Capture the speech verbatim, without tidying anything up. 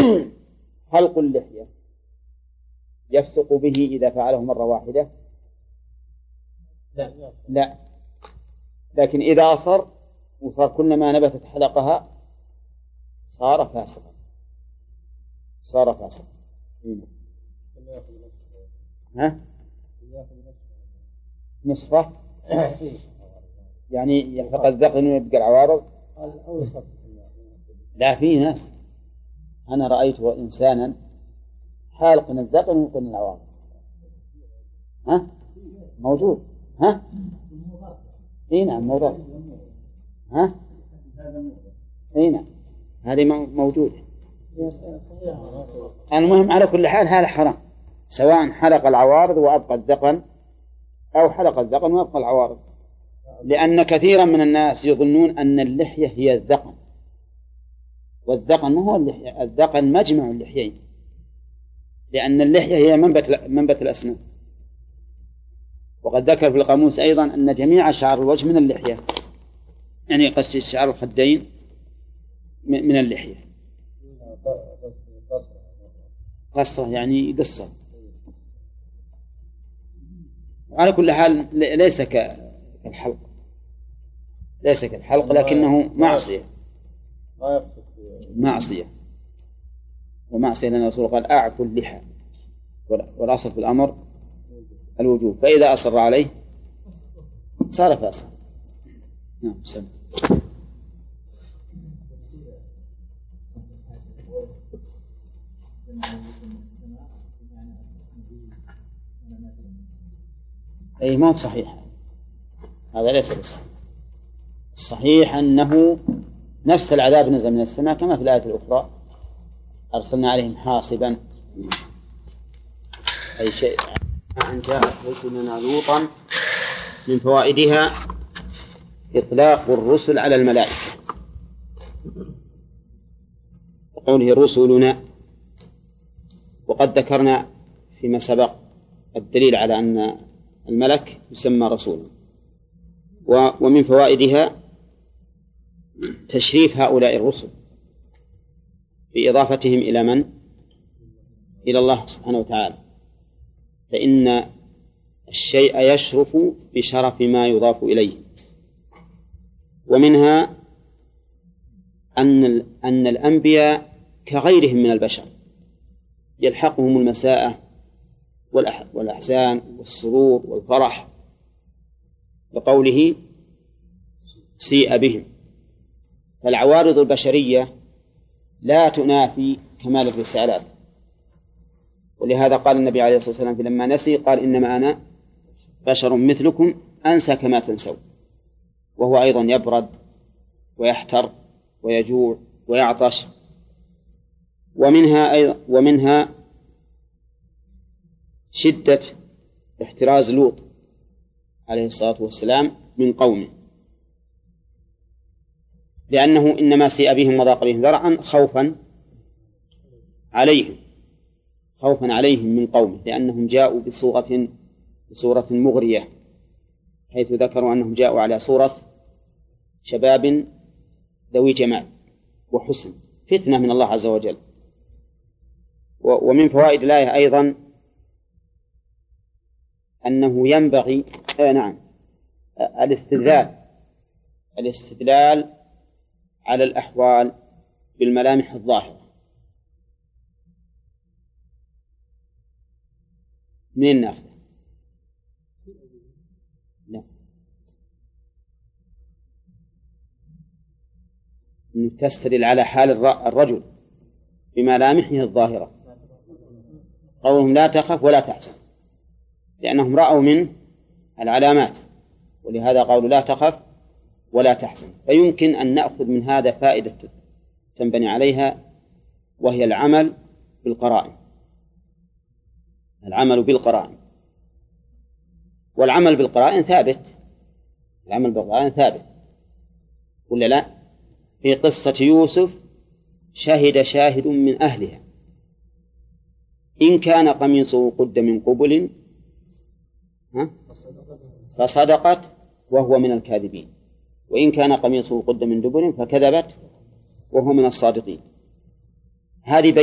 حلق اللحية يفسق به إذا فعله مرة واحدة؟ لا لا، لكن إذا أصر وصار كلما نبتت حلقها صار فاسقا، صار فاسقا. ها؟ نصفه يعني يحلق الذقن ويبقى العوارض؟ لا، في ناس أنا رأيته إنسانا حالق الذقن ويقن العوارض. ها؟ موجود. ها؟ اي نعم موضوع. ها؟ اي نعم هذه موجودة. المهم على كل حال هذا حرام، سواء حلق العوارض وأبقى الذقن أو حلق الذقن وأبقى العوارض، لأن كثيرا من الناس يظنون أن اللحية هي الذقن، والذقن ما هو اللحية، الذقن مجمع اللحيين، لأن اللحية هي منبت منبت الأسنان. وقد ذكر في القاموس أيضا أن جميع شعر الوجه من اللحية، يعني قص شعر الخدين من اللحية. قصة يعني قصة. وعلى كل حال ليس كالحلق، ليس كالحلق لكنه معصية، معصية ومعصية، لأن الرسول قال أعفوا اللحى، والأصل في الأمر الوجوب، فإذا أصر عليه صار فاسقا. نعم سلام. أي ما هو صحيح، هذا ليس بصحيح. الصحيح أنه نفس العذاب نزل من السماء كما في الآية الأخرى أرسلنا عليهم حاصبا، أي شيء أن جاءت رسلنا لوطا. من فوائدها إطلاق الرسل على الملائكة، وقوله رسلنا، وقد ذكرنا فيما سبق الدليل على أن الملك يسمى رسولا. ومن فوائدها تشريف هؤلاء الرسل بإضافتهم إلى من؟ إلى الله سبحانه وتعالى، فإن الشيء يشرف بشرف ما يضاف إليه. ومنها أن أن الأنبياء كغيرهم من البشر يلحقهم المساءة والأحزان والسرور والفرح، لقوله سيء بهم. فالعوارض البشرية لا تنافي كمال الرسالات، ولهذا قال النبي عليه الصلاة والسلام لما نسي قال إنما أنا بشر مثلكم أنسى كما تنسون، وهو أيضا يبرد ويحتر ويجوع ويعطش. ومنها أيضا ومنها شدة احتراز لوط عليه الصلاة والسلام من قومه، لأنه إنما سيء بهم وضاق بهم ذرعا خوفا عليهم، خوفا عليهم من قومه، لأنهم جاءوا بصورة بصورة مغرية، حيث ذكروا أنهم جاءوا على صورة شباب ذوي جمال وحسن، فتنة من الله عز وجل. ومن فوائد الآية أيضا أنه ينبغي آه نعم الاستدلال الاستدلال على الأحوال بالملامح الظاهرة. منين نأخذ؟ لا، أن تستدل على حال الرجل بملامحه الظاهرة. قولهم لا تخف ولا تحزن، لأنهم رأوا من العلامات، ولهذا قالوا لا تخف ولا تحزن. فيمكن أن نأخذ من هذا فائدة تنبني عليها، وهي العمل بالقرائن، العمل بالقرائن. والعمل بالقرائن ثابت، العمل بالقرائن ثابت ولا لا؟ في قصة يوسف شهد شاهد من أهلها إن كان قميصه قد من قبل فصدقت وهو من الكاذبين، وإن كان قميصه قد من دبر فكذبت وهو من الصادقين. هذه